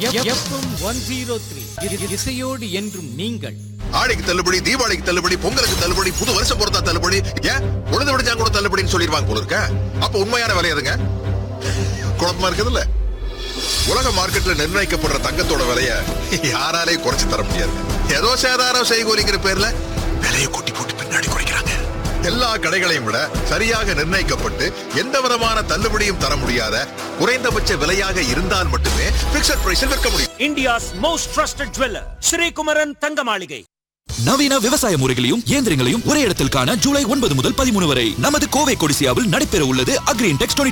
FM 103 இசையோடு என்றும் நீங்கள். ஆடிக்கு தள்ளுபடி, தீபாவளிக்கு தள்ளுபடி, பொங்கலுக்கு தள்ளுபடி, புது வருஷம் பொறுத்தா தள்ளுபடி, ஏன் உழுது விடுச்சா கூட தள்ளுபடின்னு சொல்லிடுவாங்க போல இருக்க. அப்ப உண்மையான விலை எதுங்க? குழப்பமா இருக்குதுல்ல. உலக மார்க்கெட்ல நிர்ணயிக்கப்படுற தங்கத்தோட விலைய யாராலே குறைச்சு தர முடியாது. ஏதோ சேதாரம் செய்கூலிங்கிற பேர்ல விலையை கொட்டி போட்டு பின்னாடி குறைக்கிறாங்க. எல்லா கடைகளையும் விட சரியாக நிர்ணயிக்கப்பட்டு எந்த விதமான தள்ளுபடியும் தர முடியாத குறைந்தபட்ச விலையாக இருந்தால் மட்டுமே பிக்ஸட் பிரைஸில் விற்க முடியும். India's most trusted jeweller Sri Kumaran தங்க மாளிகை. நவீன விவசாய முறைகளையும் இயந்திரங்களையும் ஒரே இடத்தில் காண ஜூலை 9 முதல் 13 வரை நமது கோவை கொடிசியாவில் நடைபெற உள்ளது அக்ரின்டெக்ஸ்